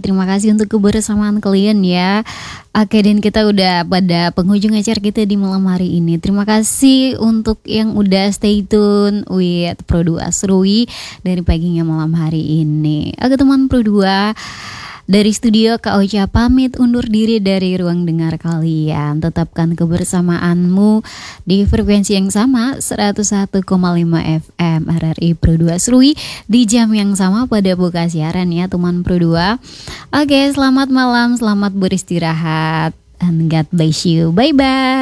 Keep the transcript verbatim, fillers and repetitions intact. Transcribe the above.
terima kasih untuk kebersamaan kalian ya. Oke, dan kita udah pada penghujung acara kita di malam hari ini. Terima kasih untuk yang udah stay tune with Pro dua Asrui dari paginya malam hari ini. Oke teman Pro dua, dari studio Kak Ocha pamit undur diri dari ruang dengar kalian. Tetapkan kebersamaanmu di frekuensi yang sama seratus satu koma lima F M R R I Pro dua Serui di jam yang sama pada buka siaran ya teman Pro dua. Oke, selamat malam, selamat beristirahat, and God bless you. Bye bye.